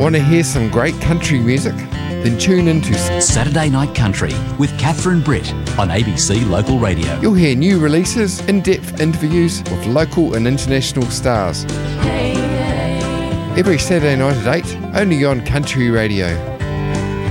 Want to hear some great country music? Then tune into Saturday Night Country with Catherine Britt on ABC Local Radio. You'll hear new releases, in-depth interviews with local and international stars. Every Saturday night at 8, only on Country Radio.